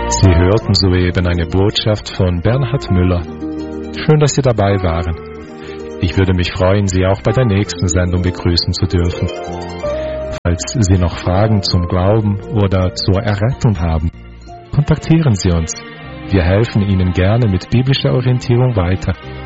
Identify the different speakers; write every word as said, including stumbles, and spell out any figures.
Speaker 1: Sie hörten soeben eine Botschaft von Bernhard Müller. Schön, dass Sie dabei waren. Ich würde mich freuen, Sie auch bei der nächsten Sendung begrüßen zu dürfen. Falls Sie noch Fragen zum Glauben oder zur Errettung haben, kontaktieren Sie uns. Wir helfen Ihnen gerne mit biblischer Orientierung weiter.